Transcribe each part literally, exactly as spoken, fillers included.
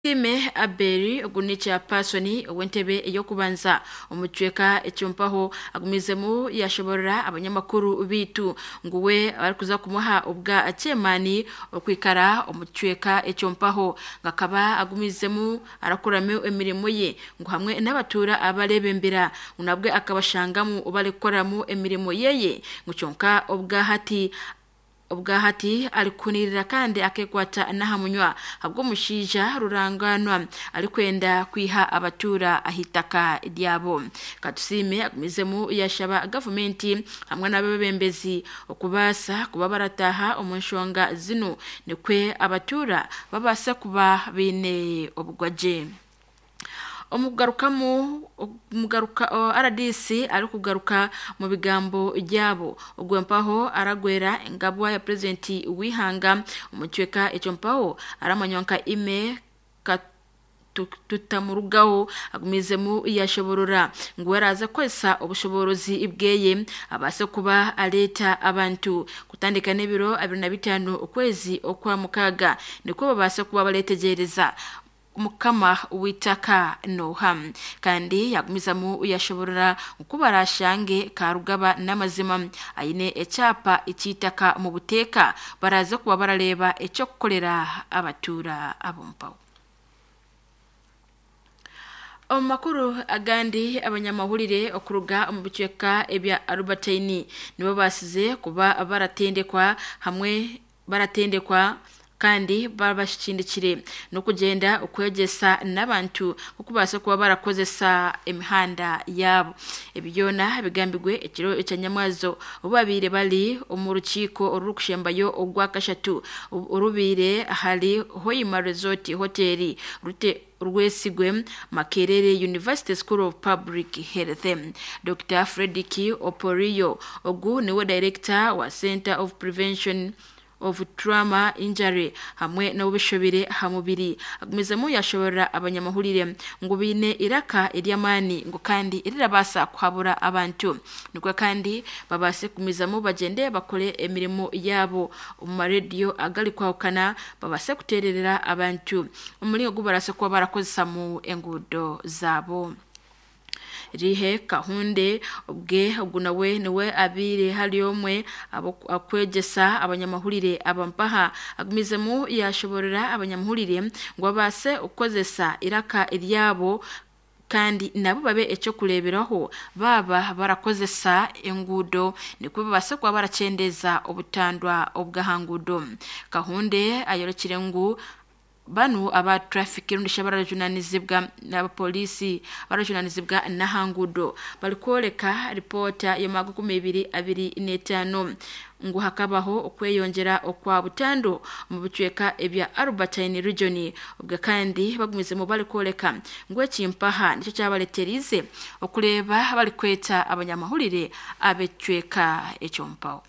Time Aberi ogunicha pasoni wentebe yo kubanza umucweka ecyumpaho agumizemu yashoborera abanyamakuru bitu nguwe barikuza kumuha ubwa acyemani okwikara umucweka ecyumpaho ngakaba agumizemu arakurame emirimo ye ngo hamwe n'abatura abarebembera unabwe akabashangamu ubalekoramu emirimo yeye ngucyonka ubwa hati ubwa hati alikunirira kandi akekwata nahamunywa habwo mushija ruranganwa alikwenda kwiha abatura ahitaka idyabo katusime agumizemu yashaba government hamwe n'ababembezi okubasa kuba barataha omunshonga zino nikwe abatura babasa kuba bine obugwaje omugarukamu mugaruka R D C ari kugaruka mu bigambo byabo ugwempaho aragwera ingabwa ya president wihanga umucweka ecyompaho aramanyonka ime tutamurugaho agumizemu yashoborora ngweraza kwesa obushoborozi ibweye abase kuba aleta abantu kutandika nebiro abiri na bitanu ukwezi okwa mukaga niko babase kuba baletegereza umukama witaka noham kandi yagumizamu yashoborera kubarashange karugaba n'amazima ayine ecapa ikitaka mu buteka baraza kuba barareba ecyo kukolera abatura abompaho Omakuru agandi abanyamahurire okuruga mu biceka ebya Albertine nibo basize kuba baratendekwa hamwe baratendekwa kandi babashindikire no kugenda ukwegesa n'abantu kukubasa kuba barakozesa emihanda yabo ebyona bigambigwe ekiro ecyanyamazo ubabire bali umurukiko orukushembayo ogwa kashatu urubire hali Hoima Resort Hotel rute Rwesigwe Makerere University School of Public Health. Doctor Frediki Oporio ogu niwe director wa Center of Prevention of Trauma Injury hamwe no bishobire hamubiri agumizemu yashobora abanyamahurire ngo bine iraka iryamani ngo kandi irirabasa kwabura abantu niko kandi babase kumizamo bagende bakore emirimo yabo mu radio agali kwakana babase kutererera abantu muri ngo barase kuba barakozesa mu engudo zabo rihe kahunde ubwe ugunawe niwe abire haliyomwe akwegesa abanyamahurire abampaha agumizemu yashoborera abanyamahurire ngo abase ukozesa iraka iryabo kandi nabo babe ecyo kureberaho baba barakozesa engudo niko babase kwa baracendeza obutandwa obgahangudo kahunde ayorokire ngo banu aba traffic rundisha barajunanizibwa na polisi barajunanizibwa na hangudo balikoleka reporta ya magukumi ibiri abiri n'etano ngo hakabaho okweyongera okwa butando mu bicweka ebya Albertine region ubwa kandi bagumize mu balikoleka ngo ekimpaha nicyo cyabaleterize okureba balikweta abanyamahurire abecweka ecyompaho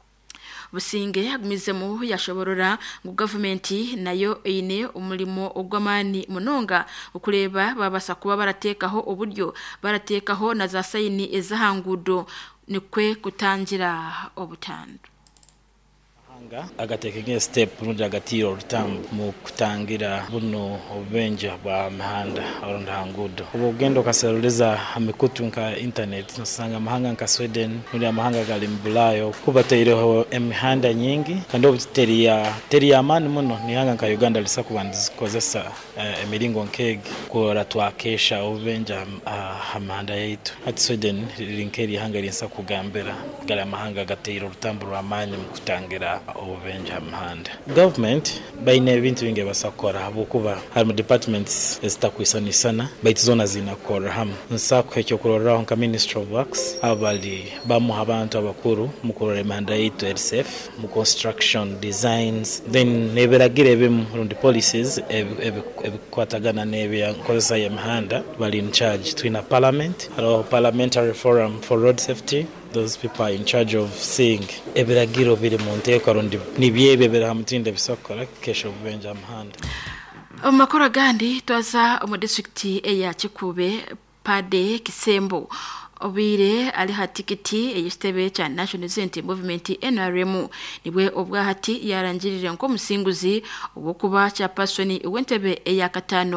businge yagumizemu yashoborora ngo government nayo ine umurimo ogwamani munonga ukureba babasa kuba baratekaho uburyo baratekaho na za sayini ezahangudo nikwe kutangira obutando agatekenge step rundi agatiro rutambu mu kutangira buno obenja bwa mahanda aronda hangudo ubugendo kaseruleza amikutunka internet nosanga mahanga nka Sweden muri amahanga gali mbulayo kubateireho emihanda nyingi kandi obiteria teria mani muno ni hanga nka Uganda lisakubandiza kozesa uh, emiringo nkege kora twakesha obenja uh, amahanda yetu at Sweden linkeri hanga linsa kugambera gali amahanga agatiro rutambu rwa mani mu kutangira obenja mahanda government baine ebintu binge basakora habukuba harimo departments esitakwisa sana baitizona zinakora ham nsako ekyo kurora nka Ministry of Works abali bamu abantu abakuru mukorore mahanda yitu R C F mu construction designs then neberagire bim rundi policies ebikwatagana nebe nkozesa ya mahanda bali in charge twina parliament aro parliamentary forum for road safety. Those people are in charge of seeing ebiragiro biri mu nteko rundi nibyebe bera hamutinde bisokora kesho bubenja mahanda Omakora gandi twaza mu district eya Kikube Pade Kisembo obire ali hatikiti eyistebe cha National Unity Movement N R M nibwe obwa hati yarangirire nko musinguzi obukuba cha pasoni wentebe eyakatano